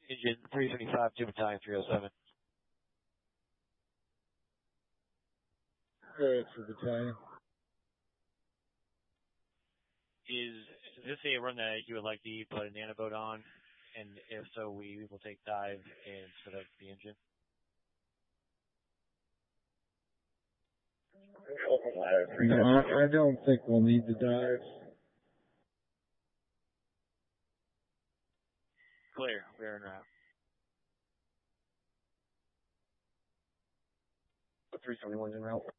Engine 375, 2 Battalion 307. Alright, for battalion. Is this a run that you would like to put a nanoboat on? And if so, we will take dive instead of the engine. No, I don't think we'll need to dive. Clear. We're en route. 371 en route.